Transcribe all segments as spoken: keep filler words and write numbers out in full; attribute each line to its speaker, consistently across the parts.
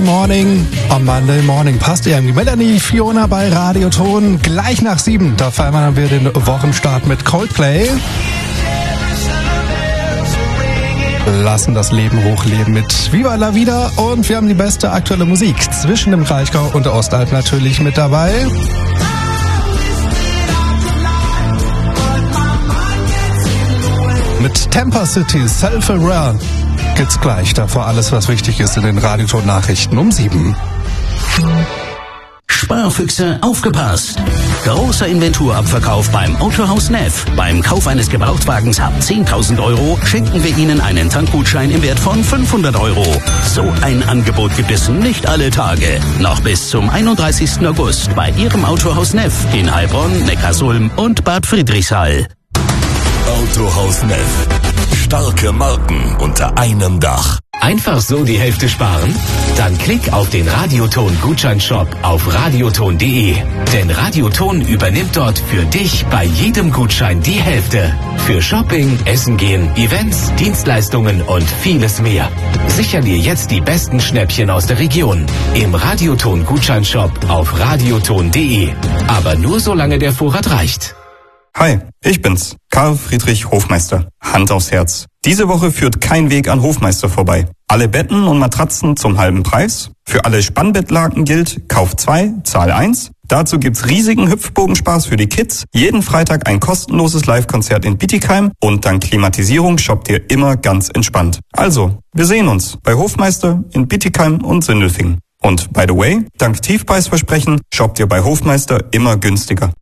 Speaker 1: Morning, on Monday Morning. Passt irgendwie. Melanie Fiona bei Radioton. Gleich nach sieben, da feiern wir den Wochenstart mit Coldplay. Lassen das Leben hochleben mit Viva la Vida. Und wir haben die beste aktuelle Musik zwischen dem Kraichgau und der Ostalb natürlich mit dabei. Mit Tampa City, Self-Aware geht's gleich. Davor alles, was wichtig ist in den Radioton-Nachrichten um sieben.
Speaker 2: Sparfüchse, aufgepasst! Großer Inventurabverkauf beim Autohaus Neff. Beim Kauf eines Gebrauchtwagens ab zehntausend Euro schenken wir Ihnen einen Tankgutschein im Wert von fünfhundert Euro. So ein Angebot gibt es nicht alle Tage. Noch bis zum einunddreißigsten August bei Ihrem Autohaus Neff in Heilbronn, Neckarsulm und Bad Friedrichshall.
Speaker 3: Autohaus Neff. Starke Marken unter einem Dach.
Speaker 4: Einfach so die Hälfte sparen? Dann klick auf den Radioton-Gutscheinshop auf radioton punkt de. Denn Radioton übernimmt dort für dich bei jedem Gutschein die Hälfte. Für Shopping, Essen gehen, Events, Dienstleistungen und vieles mehr. Sicher dir jetzt die besten Schnäppchen aus der Region. Im Radioton-Gutscheinshop auf radioton punkt de. Aber nur solange der Vorrat reicht.
Speaker 5: Hi, ich bin's, Karl Friedrich Hofmeister. Hand aufs Herz. Diese Woche führt kein Weg an Hofmeister vorbei. Alle Betten und Matratzen zum halben Preis. Für alle Spannbettlaken gilt, kauf zwei, zahl eins. Dazu gibt's riesigen Hüpfbogenspaß für die Kids. Jeden Freitag ein kostenloses Live-Konzert in Bietigheim. Und dank Klimatisierung shoppt ihr immer ganz entspannt. Also, wir sehen uns bei Hofmeister in Bietigheim und Sindelfingen. Und by the way, dank Tiefpreisversprechen shoppt ihr bei Hofmeister immer günstiger.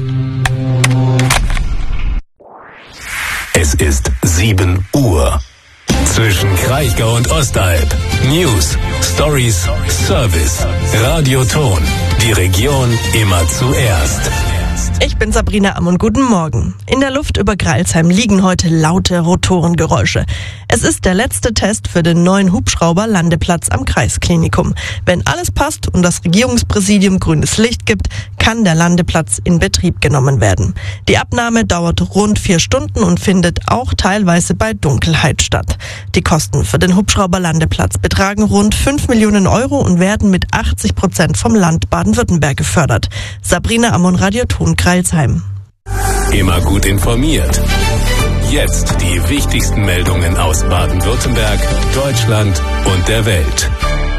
Speaker 4: Es ist sieben Uhr. Zwischen Kraichgau und Ostalb. News, Stories, Service. Radioton. Die Region immer zuerst.
Speaker 6: Ich bin Sabrina Ammon, guten Morgen. In der Luft über Greilsheim liegen heute laute Rotorengeräusche. Es ist der letzte Test für den neuen Hubschrauber-Landeplatz am Kreisklinikum. Wenn alles passt und das Regierungspräsidium grünes Licht gibt, kann der Landeplatz in Betrieb genommen werden. Die Abnahme dauert rund vier Stunden und findet auch teilweise bei Dunkelheit statt. Die Kosten für den Hubschrauber-Landeplatz betragen rund fünf Millionen Euro und werden mit achtzig Prozent vom Land Baden-Württemberg gefördert. Sabrina Ammon, Radioton, Greilsheim.
Speaker 4: Immer gut informiert. Jetzt die wichtigsten Meldungen aus Baden-Württemberg, Deutschland und der Welt.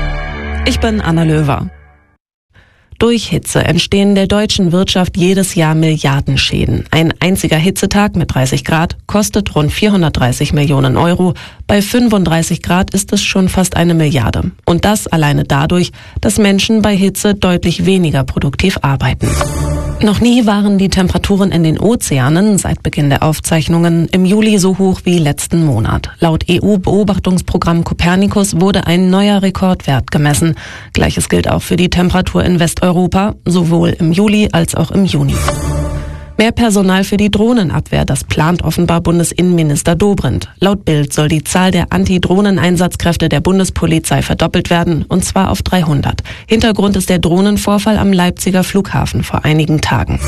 Speaker 7: Ich bin Anna Löwer. Durch Hitze entstehen der deutschen Wirtschaft jedes Jahr Milliardenschäden. Ein einziger Hitzetag mit dreißig Grad kostet rund vierhundertdreißig Millionen Euro. Bei fünfunddreißig Grad ist es schon fast eine Milliarde. Und das alleine dadurch, dass Menschen bei Hitze deutlich weniger produktiv arbeiten. Noch nie waren die Temperaturen in den Ozeanen seit Beginn der Aufzeichnungen im Juli so hoch wie letzten Monat. Laut E U-Beobachtungsprogramm Copernicus wurde ein neuer Rekordwert gemessen. Gleiches gilt auch für die Temperatur in Westeuropa, sowohl im Juli als auch im Juni. Mehr Personal für die Drohnenabwehr, das plant offenbar Bundesinnenminister Dobrindt. Laut Bild soll die Zahl der Anti-Drohnen-Einsatzkräfte der Bundespolizei verdoppelt werden, und zwar auf dreihundert. Hintergrund ist der Drohnenvorfall am Leipziger Flughafen vor einigen Tagen.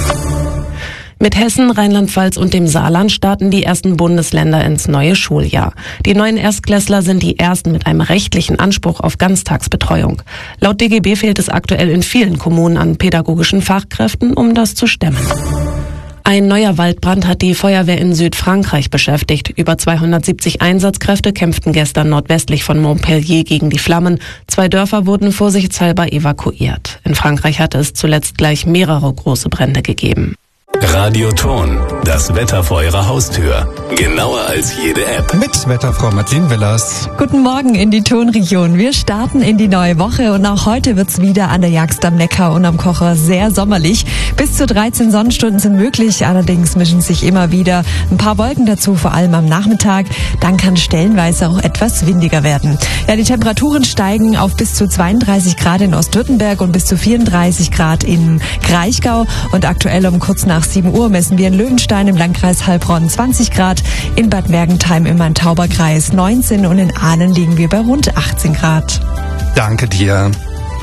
Speaker 7: Mit Hessen, Rheinland-Pfalz und dem Saarland starten die ersten Bundesländer ins neue Schuljahr. Die neuen Erstklässler sind die ersten mit einem rechtlichen Anspruch auf Ganztagsbetreuung. Laut D G B fehlt es aktuell in vielen Kommunen an pädagogischen Fachkräften, um das zu stemmen. Ein neuer Waldbrand hat die Feuerwehr in Südfrankreich beschäftigt. Über zweihundertsiebzig Einsatzkräfte kämpften gestern nordwestlich von Montpellier gegen die Flammen. Zwei Dörfer wurden vorsichtshalber evakuiert. In Frankreich hatte es zuletzt gleich mehrere große Brände gegeben.
Speaker 4: Radioton, das Wetter vor Ihrer Haustür. Genauer als jede App.
Speaker 1: Mit Wetterfrau Martin Willers.
Speaker 8: Guten Morgen in die Tonregion. Wir starten in die neue Woche und auch heute wird's wieder an der Jagst am Neckar und am Kocher sehr sommerlich. Bis zu dreizehn Sonnenstunden sind möglich, allerdings mischen sich immer wieder ein paar Wolken dazu, vor allem am Nachmittag. Dann kann stellenweise auch etwas windiger werden. Ja, die Temperaturen steigen auf bis zu zweiunddreißig Grad in Ostwürttemberg und bis zu vierunddreißig Grad im Kraichgau. Und aktuell um kurz nach sieben Uhr messen wir in Löwenstein im Landkreis Heilbronn zwanzig Grad, in Bad Mergentheim im Main-Tauber-Kreis neunzehn und in Ahlen liegen wir bei rund achtzehn Grad.
Speaker 1: Danke dir.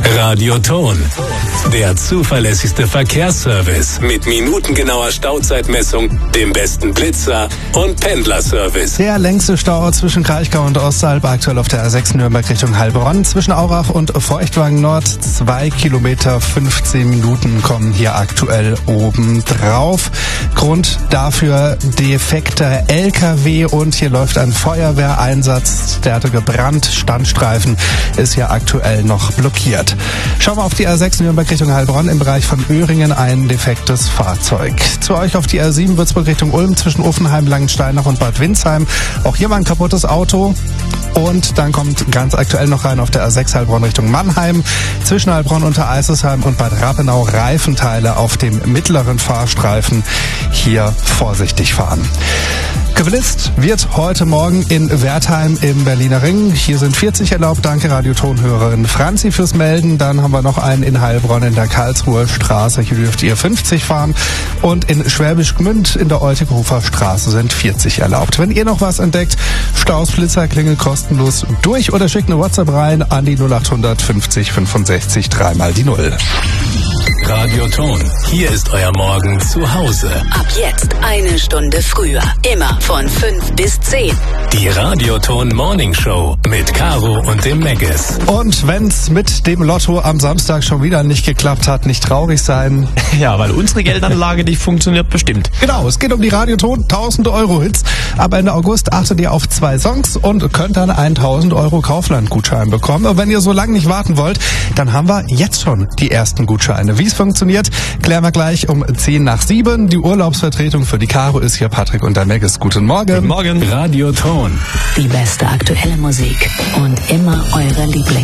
Speaker 4: Radioton, der zuverlässigste Verkehrsservice mit minutengenauer Stauzeitmessung, dem besten Blitzer und Pendlerservice.
Speaker 1: Der längste Stau zwischen Kraichgau und Ostalb aktuell auf der A sechs Nürnberg Richtung Heilbronn. Zwischen Aurach und Feuchtwagen Nord zwei Kilometer fünfzehn Minuten kommen hier aktuell oben drauf. Grund dafür defekter L K W und hier läuft ein Feuerwehreinsatz. Der hatte gebrannt. Standstreifen ist hier aktuell noch blockiert. Schauen wir auf die A sechs Nürnberg Richtung Heilbronn. Im Bereich von Öhringen ein defektes Fahrzeug. Zu euch auf die A sieben Würzburg Richtung Ulm zwischen Uffenheim, Langensteinach und Bad Windsheim. Auch hier mal ein kaputtes Auto. Und dann kommt ganz aktuell noch rein auf der A sechs Heilbronn Richtung Mannheim. Zwischen Heilbronn unter Eisesheim und Bad Rappenau Reifenteile auf dem mittleren Fahrstreifen. Hier vorsichtig fahren. Gewilist wird heute Morgen in Wertheim im Berliner Ring. Hier sind vierzig erlaubt. Danke Radiotonhörerin Franzi fürs Melden. Dann haben wir noch einen in Heilbronn in der Karlsruher Straße. Hier dürft ihr fünfzig fahren. Und in Schwäbisch Gmünd in der Eutighofer Straße sind vierzig erlaubt. Wenn ihr noch was entdeckt, Staus, Blitzer, Klingel kostenlos durch oder schickt eine WhatsApp rein an die null acht hundert fünfzig fünfundsechzig dreimal die Null.
Speaker 4: Radioton, hier ist euer Morgen zu Hause.
Speaker 9: Ab jetzt eine Stunde früher. Immer von fünf bis zehn.
Speaker 4: Die Radioton Morning Show mit Caro und dem Meggis.
Speaker 1: Und wenn's mit dem Lotto am Samstag schon wieder nicht geklappt hat, nicht traurig sein.
Speaker 10: Ja, weil unsere Geldanlage nicht funktioniert, bestimmt.
Speaker 1: Genau, es geht um die Radioton tausende Euro Hits. Ab Ende August achtet ihr auf zwei Songs und könnt dann einen tausend Euro Kaufland-Gutschein bekommen. Und wenn ihr so lange nicht warten wollt, dann haben wir jetzt schon die ersten Gutscheine. Wie es funktioniert, klären wir gleich um zehn nach sieben. Die Urlaubsvertretung für die Caro ist hier Patrick und der Meggis. Guten Morgen.
Speaker 10: Guten Morgen.
Speaker 4: Radioton.
Speaker 9: Die beste aktuelle Musik und immer eure Lieblings.